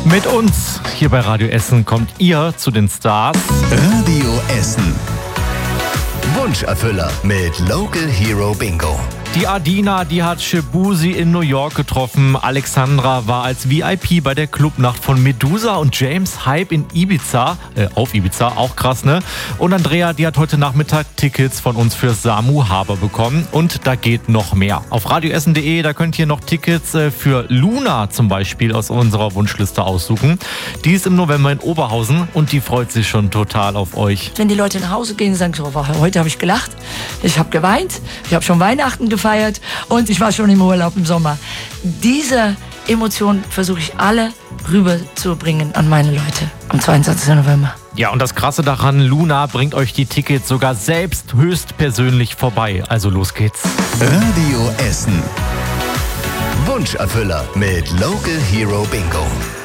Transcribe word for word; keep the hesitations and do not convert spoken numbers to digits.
Mit uns hier bei Radio Essen kommt ihr zu den Stars. Radio Essen. Wunscherfüller mit Local Hero Bingo. Die Adina, die hat Shabuzi in New York getroffen. Alexandra war als V I P bei der Clubnacht von Medusa und James Hype in Ibiza, äh, auf Ibiza, auch krass, ne? Und Andrea, die hat heute Nachmittag Tickets von uns für Samu Haber bekommen und da geht noch mehr. Auf radioessen punkt de, da könnt ihr noch Tickets äh, für Luna zum Beispiel aus unserer Wunschliste aussuchen. Die ist im November in Oberhausen und die freut sich schon total auf euch. Wenn die Leute nach Hause gehen und sagen, so, heute habe ich gelacht, ich habe geweint, ich habe schon Weihnachten gefeiert, Feiert und ich war schon im Urlaub im Sommer. Diese Emotionen versuche ich alle rüberzubringen an meine Leute am zweiundzwanzigsten November. Ja, und das Krasse daran, Luna bringt euch die Tickets sogar selbst höchstpersönlich vorbei. Also los geht's. Radio Essen. Wunscherfüller mit Local Hero Bingo.